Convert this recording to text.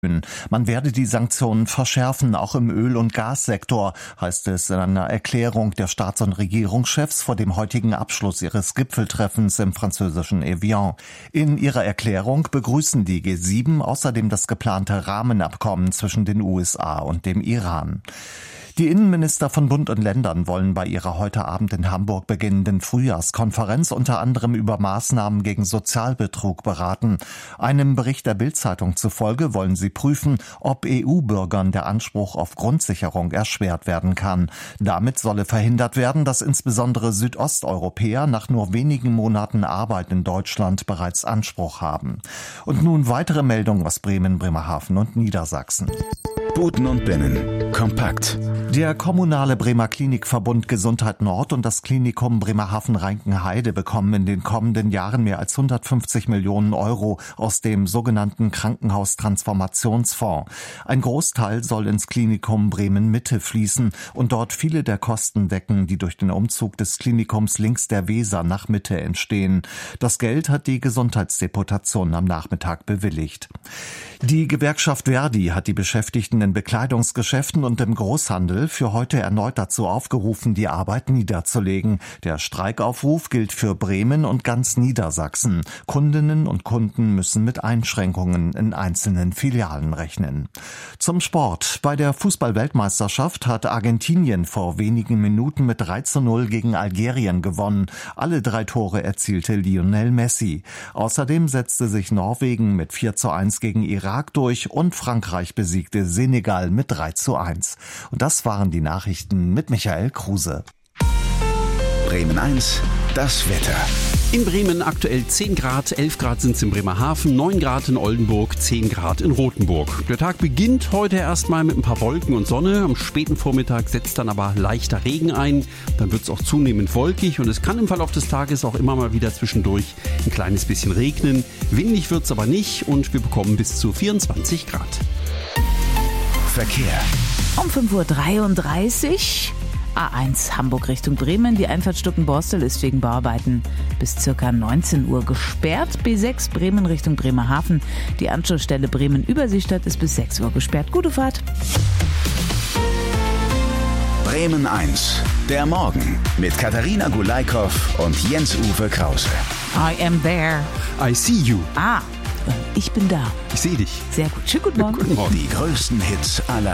Man werde die Sanktionen verschärfen, auch im Öl- und Gassektor, heißt es in einer Erklärung der Staats- und Regierungschefs vor dem heutigen Abschluss ihres Gipfeltreffens im französischen Evian. In ihrer Erklärung begrüßen die G7 außerdem das geplante Rahmenabkommen zwischen den USA und dem Iran. Die Innenminister von Bund und Ländern wollen bei ihrer heute Abend in Hamburg beginnenden Frühjahrskonferenz unter anderem über Maßnahmen gegen Sozialbetrug beraten. Einem Bericht der Bild-Zeitung zufolge wollen sie prüfen, ob EU-Bürgern der Anspruch auf Grundsicherung erschwert werden kann. Damit solle verhindert werden, dass insbesondere Südosteuropäer nach nur wenigen Monaten Arbeit in Deutschland bereits Anspruch haben. Und nun weitere Meldungen aus Bremen, Bremerhaven und Niedersachsen. Buten und Binnen. Kompakt. Der kommunale Bremer Klinikverbund Gesundheit Nord und das Klinikum Bremerhaven-Reinkenheide bekommen in den kommenden Jahren mehr als 150 Millionen Euro aus dem sogenannten Krankenhaustransformationsfonds. Ein Großteil soll ins Klinikum Bremen-Mitte fließen und dort viele der Kosten decken, die durch den Umzug des Klinikums links der Weser nach Mitte entstehen. Das Geld hat die Gesundheitsdeputation am Nachmittag bewilligt. Die Gewerkschaft Verdi hat die Beschäftigten in Bekleidungsgeschäften und im Großhandel für heute erneut dazu aufgerufen, die Arbeit niederzulegen. Der Streikaufruf gilt für Bremen und ganz Niedersachsen. Kundinnen und Kunden müssen mit Einschränkungen in einzelnen Filialen rechnen. Zum Sport. Bei der Fußball-Weltmeisterschaft hat Argentinien vor wenigen Minuten mit 3:0 gegen Algerien gewonnen. Alle 3 Tore erzielte Lionel Messi. Außerdem setzte sich Norwegen mit 4:1 gegen Irak durch und Frankreich besiegte Senegal mit 3:1. Und das waren die Nachrichten mit Michael Kruse. Bremen 1, das Wetter. In Bremen aktuell 10 Grad, 11 Grad sind es in Bremerhaven, 9 Grad in Oldenburg, 10 Grad in Rothenburg. Der Tag beginnt heute erstmal mit ein paar Wolken und Sonne. Am späten Vormittag setzt dann aber leichter Regen ein. Dann wird es auch zunehmend wolkig und es kann im Verlauf des Tages auch immer mal wieder zwischendurch ein kleines bisschen regnen. Windig wird es aber nicht und wir bekommen bis zu 24 Grad. Verkehr. Um 5:33 Uhr. A1 Hamburg Richtung Bremen. Die Einfahrt Stuckenborstel ist wegen Bauarbeiten bis ca. 19 Uhr gesperrt. B6 Bremen Richtung Bremerhaven. Die Anschlussstelle Bremen-Überseestadt ist bis 6 Uhr gesperrt. Gute Fahrt. Bremen 1, der Morgen mit Katharina Gulaikow und Jens-Uwe Krause. I am there. I see you. Ich bin da. Ich sehe dich. Sehr gut. Schönen guten Morgen. Guten Morgen. Die größten Hits aller